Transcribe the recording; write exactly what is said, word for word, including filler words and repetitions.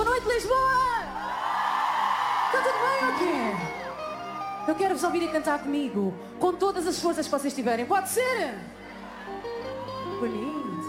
noite, Lisboa! Está tudo bem ou quê? Eu quero vos ouvir a cantar comigo, com todas as forças que vocês tiverem. Pode ser? Bonito.